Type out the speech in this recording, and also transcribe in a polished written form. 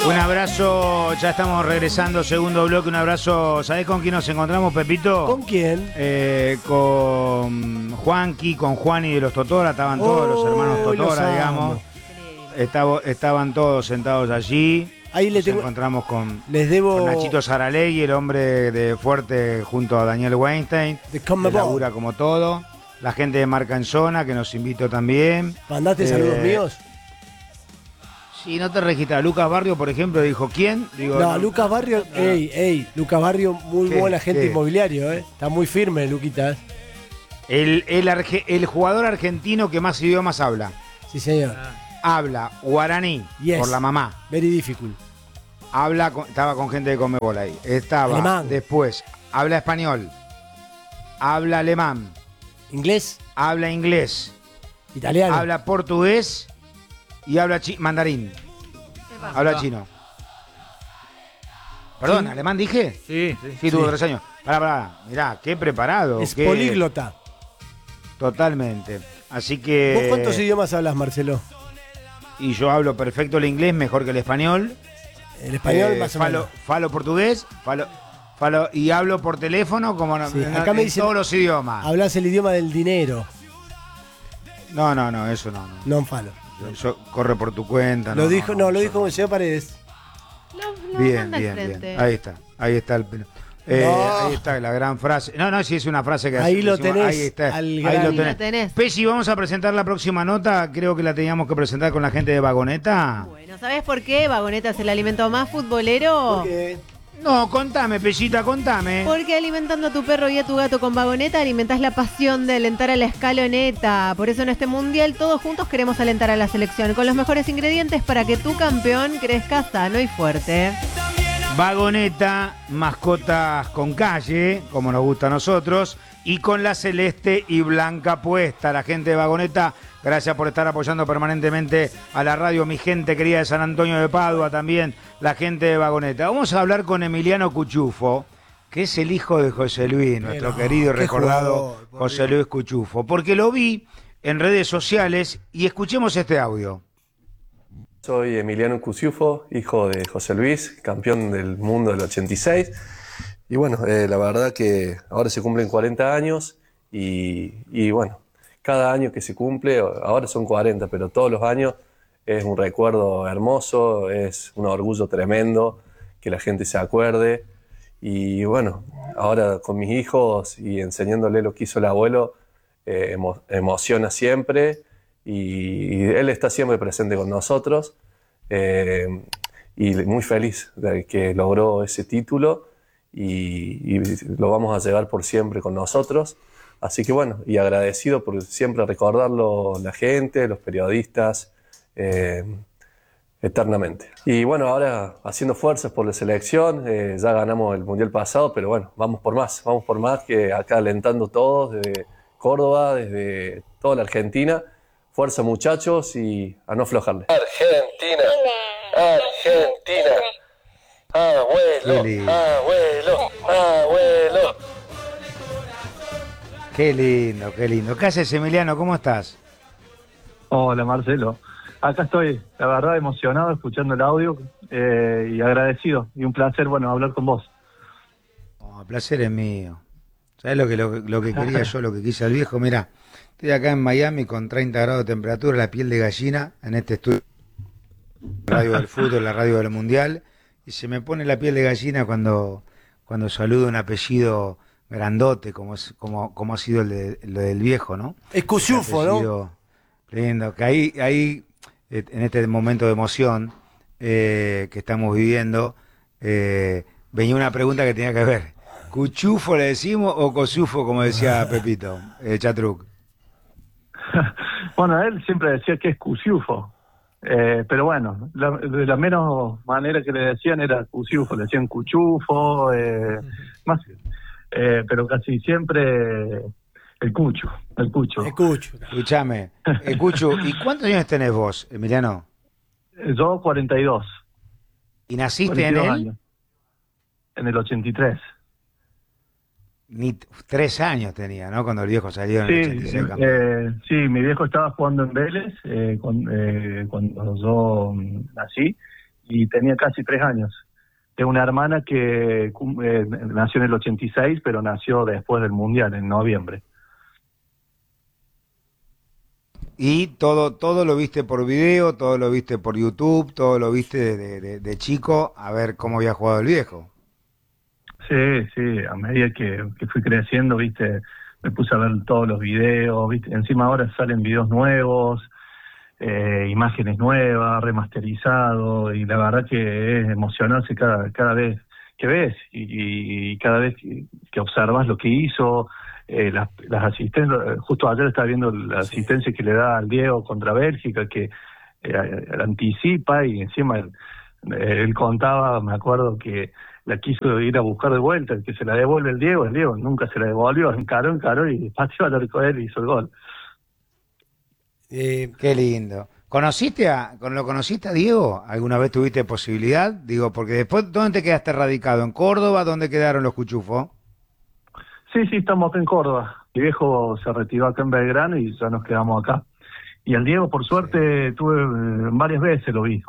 Un abrazo, ya estamos regresando, segundo bloque, un abrazo. ¿Sabés con quién nos encontramos, Pepito? ¿Con quién? Con Juanqui, con Juani de los Totora, estaban todos los hermanos Totora, digamos. Estaban todos sentados allí. Ahí nos encontramos con Nachito Saralegui, el hombre de fuerte junto a Daniel Weinstein, que labura como todo. La gente de Marca en Zona, que nos invitó también. ¿Mandaste saludos míos? Sí, no te registras. Lucas Barrio, por ejemplo, dijo, ¿quién? Digo, no, Lucas Barrio, Lucas Barrio, muy buen agente inmobiliario, Está muy firme, Luquita. El jugador argentino que más idiomas habla. Sí, señor. Habla guaraní, por la mamá. Very difficult. Estaba con gente de Conmebol ahí. Estaba alemán. Después, habla español. Habla alemán. ¿Inglés? Habla inglés. Italiano. Habla portugués y habla mandarín. Habla chino. Perdón, ¿sí? ¿Alemán dije? Sí, tuvo 3 años. Pará. Mirá, qué preparado. Es políglota. Totalmente. Así que... ¿Vos cuántos idiomas hablas, Marcelo? Y yo hablo perfecto el inglés, mejor que el español. El español más o menos. Falo portugués, falo y hablo por teléfono como acá me dicen, todos los idiomas. Hablas el idioma del dinero. No, eso no. No falo. Eso corre por tu cuenta. Lo dijo el señor Paredes. Bien. Ahí está el pelo. Ahí está la gran frase. No, sí es una frase que ahí lo tenés. Ahí está. Ahí lo tenés. Pesci, vamos a presentar la próxima nota. Creo que la teníamos que presentar con la gente de Vagoneta. Bueno, ¿sabes por qué Vagoneta es el alimento más futbolero? ¿Por qué? No, contame, Pellita, contame. Porque alimentando a tu perro y a tu gato con Vagoneta alimentás la pasión de alentar a la escaloneta. Por eso en este mundial todos juntos queremos alentar a la selección con los mejores ingredientes para que tu campeón crezca sano y fuerte. Vagoneta, mascotas con calle, como nos gusta a nosotros, y con la celeste y blanca puesta. La gente de Vagoneta, gracias por estar apoyando permanentemente a la radio, mi gente querida de San Antonio de Padua, también la gente de Vagoneta. Vamos a hablar con Emiliano Cuchufo, que es el hijo de José Luis, nuestro querido y recordado José Luis Cuchufo, porque lo vi en redes sociales y escuchemos este audio. Soy Emiliano Cuchufo, hijo de José Luis, campeón del mundo del 86. Y bueno, la verdad que ahora se cumplen 40 años y bueno, cada año que se cumple, ahora son 40, pero todos los años es un recuerdo hermoso, es un orgullo tremendo que la gente se acuerde. Y bueno, ahora con mis hijos y enseñándole lo que hizo el abuelo, emociona siempre. Y él está siempre presente con nosotros y muy feliz de que logró ese título y lo vamos a llevar por siempre con nosotros. Así que bueno, y agradecido por siempre recordarlo la gente, los periodistas, eternamente. Y bueno, ahora haciendo fuerzas por la selección, ya ganamos el Mundial pasado, pero bueno, vamos por más, que acá alentando todos desde Córdoba, desde toda la Argentina. Fuerza, muchachos, y a no aflojarle. Argentina, abuelo. Qué lindo. ¿Qué haces, Emiliano? ¿Cómo estás? Hola, Marcelo. Acá estoy, la verdad, emocionado, escuchando el audio y agradecido. Y un placer, hablar con vos. El placer es mío. ¿Sabés lo que quería yo, lo que quise al viejo? Mirá. Estoy acá en Miami con 30 grados de temperatura, la piel de gallina, en este estudio, la radio del fútbol, la radio del mundial, y se me pone la piel de gallina cuando saludo un apellido grandote, como ha sido lo del viejo, ¿no? Es Cuchufo, ¿no? Lindo, que ahí en este momento de emoción que estamos viviendo, venía una pregunta que tenía que ver. ¿Cuchufo le decimos o Cosufo, como decía Pepito, Chatruc? Bueno, él siempre decía que es Cuchufo, pero bueno, de la menos manera que le decían era Cuchufo, le decían Cuchufo, más, pero casi siempre el Cucho. Escuchame, Cucho, ¿y cuántos años tenés vos, Emiliano? Yo 42. ¿Y naciste en él? Años. En el 83. Ni 3 años tenía, ¿no? Cuando el viejo salió en el 86 campeón. Sí, mi viejo estaba jugando en Vélez cuando yo nací y tenía casi 3 años. Tengo una hermana que nació en el 86, pero nació después del Mundial, en noviembre. Y todo lo viste por video, todo lo viste por YouTube, todo lo viste de chico, a ver cómo había jugado el viejo. Sí, a medida que fui creciendo, viste, me puse a ver todos los videos, viste, encima ahora salen videos nuevos, imágenes nuevas, remasterizado, y la verdad que es emocionarse cada vez que ves y cada vez que observas lo que hizo. Las asistencias, justo ayer estaba viendo la asistencia que le da al Diego contra Bélgica, que anticipa, y encima él contaba, me acuerdo que la quiso ir a buscar de vuelta, el que se la devuelve el Diego nunca se la devolvió, encaró y pateó al arco de él y hizo el gol. Qué lindo. ¿Lo conociste a Diego? ¿Alguna vez tuviste posibilidad? Digo, porque después, ¿dónde te quedaste radicado? ¿En Córdoba? ¿Dónde quedaron los cuchufos? Sí, estamos acá en Córdoba. Mi viejo se retiró acá en Belgrano y ya nos quedamos acá. Y al Diego, por suerte, tuve varias veces lo vi.